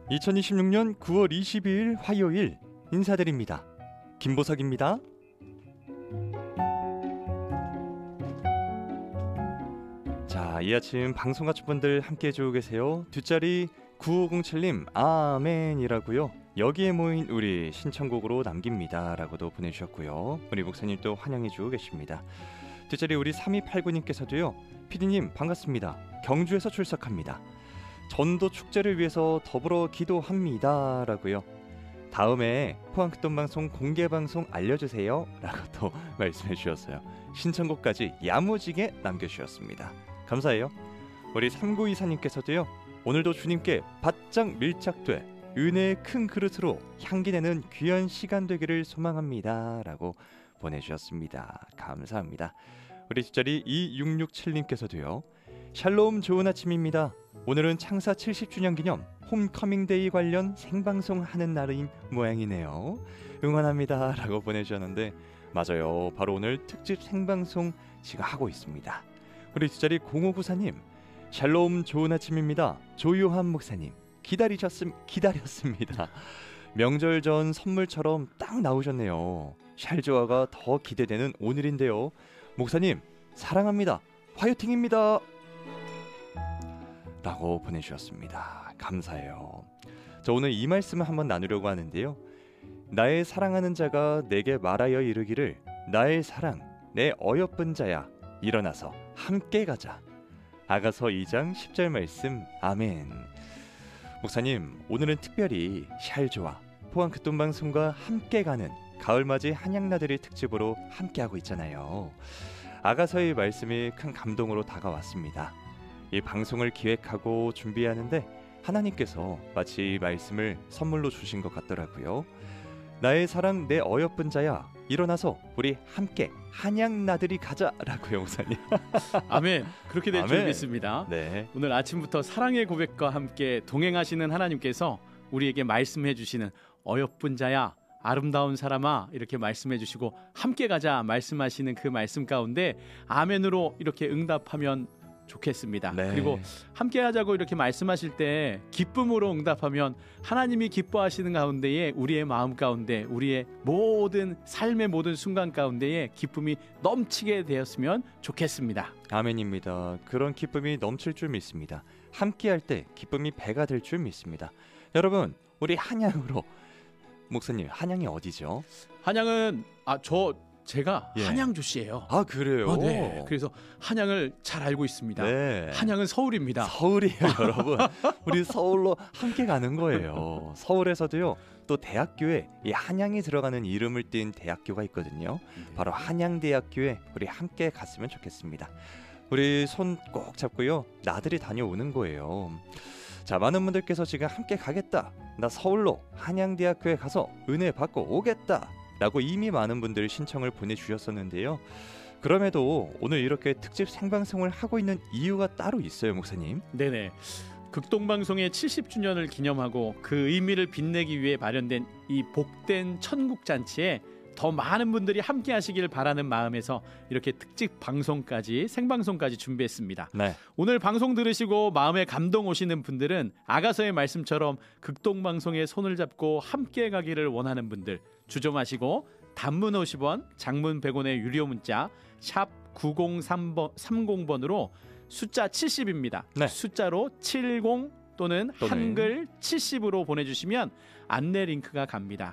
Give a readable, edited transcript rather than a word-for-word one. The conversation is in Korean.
2026년 9월 22일 화요일 인사드립니다. 김보석입니다. 자, 이 아침 방송 가축 분들 함께 해주고 계세요. 뒷자리 9507님 아멘이라고요. 여기에 모인 우리 신청곡으로 남깁니다 라고도 보내주셨고요. 우리 목사님 또 환영해주고 계십니다. 뒷자리 우리 3289님께서도요. 피디님 반갑습니다. 경주에서 출석합니다. 전도 축제를 위해서 더불어 기도합니다 라고요. 다음에 포항극동방송 공개방송 알려주세요 라고 또 말씀해 주셨어요. 신청곡까지 야무지게 남겨주셨습니다. 감사해요. 우리 3924님께서도요. 오늘도 주님께 바짝 밀착돼 은혜의 큰 그릇으로 향기내는 귀한 시간 되기를 소망합니다 라고 보내주셨습니다. 감사합니다. 우리 뒷자리 2667님께서도요. 샬롬 좋은 아침입니다. 오늘은 창사 70주년 기념 홈커밍데이 관련 생방송 하는 날인 모양이네요. 응원합니다 라고 보내주셨는데 맞아요. 바로 오늘 특집 생방송 지금 하고 있습니다. 우리 뒷자리 0594님 샬롬 좋은 아침입니다. 조요한 목사님 기다렸습니다. 명절 전 선물처럼 딱 나오셨네요. 샬조아가 더 기대되는 오늘인데요. 목사님 사랑합니다. 화이팅입니다 라고 보내주셨습니다. 감사해요. 저 오늘 이 말씀을 한번 나누려고 하는데요. 나의 사랑하는 자가 내게 말하여 이르기를 나의 사랑 내 어여쁜 자야 일어나서 함께 가자. 아가서 2장 10절 말씀 아멘. 목사님 오늘은 특별히 샬조아 포항극동방송과 함께 가는 가을맞이 한양나들이 특집으로 함께하고 있잖아요. 아가서의 말씀이 큰 감동으로 다가왔습니다. 이 방송을 기획하고 준비하는데 하나님께서 마치 이 말씀을 선물로 주신 것 같더라고요. 나의 사랑 내 어여쁜 자야 일어나서 우리 함께 한양나들이 가자라고요. 목사님. 아멘. 그렇게 될 줄 아멘. 믿습니다. 네. 오늘 아침부터 사랑의 고백과 함께 동행하시는 하나님께서 우리에게 말씀해 주시는 어여쁜 자야 아름다운 사람아 이렇게 말씀해 주시고 함께 가자 말씀하시는 그 말씀 가운데 아멘으로 이렇게 응답하면 좋겠습니다. 네. 그리고 함께 하자고 이렇게 말씀하실 때 기쁨으로 응답하면 하나님이 기뻐하시는 가운데에 우리의 마음 가운데 우리의 모든 삶의 모든 순간 가운데에 기쁨이 넘치게 되었으면 좋겠습니다. 아멘입니다. 그런 기쁨이 넘칠 줄 믿습니다. 함께할 때 기쁨이 배가 될 줄 믿습니다. 여러분 우리 한양으로 목사님 한양이 어디죠? 한양은 제가 예. 한양주씨예요. 아 그래요? 네. 그래서 한양을 잘 알고 있습니다. 네. 한양은 서울입니다. 서울이에요. 여러분 우리 서울로 함께 가는 거예요. 서울에서도요 또 대학교에 이 한양이 들어가는 이름을 띈 대학교가 있거든요. 바로 한양대학교에 우리 함께 갔으면 좋겠습니다. 우리 손 꼭 잡고요 나들이 다녀오는 거예요. 자, 많은 분들께서 지금 함께 가겠다, 나 서울로 한양대학교에 가서 은혜 받고 오겠다 라고 이미 많은 분들이 신청을 보내주셨었는데요. 그럼에도 오늘 이렇게 특집 생방송을 하고 있는 이유가 따로 있어요. 목사님. 네네. 극동방송의 70주년을 기념하고 그 의미를 빛내기 위해 마련된 이 복된 천국잔치에 더 많은 분들이 함께 하시길 바라는 마음에서 이렇게 특집 방송까지 생방송까지 준비했습니다. 네. 오늘 방송 들으시고 마음에 감동 오시는 분들은 아가서의 말씀처럼 극동방송에 손을 잡고 함께 가기를 원하는 분들 주저마시고 단문 50원 장문 100원의 유료 문자 샵 9030번으로 숫자 70입니다. 네. 숫자로 70 또는 한글 70으로 보내주시면 안내 링크가 갑니다.